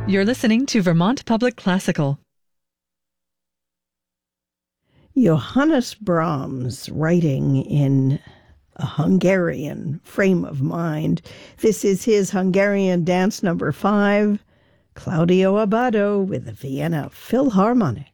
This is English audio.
You're listening to Vermont Public Classical. Johannes Brahms, writing in a Hungarian frame of mind. This is his Hungarian Dance No. 5, Claudio Abbado with the Vienna Philharmonic.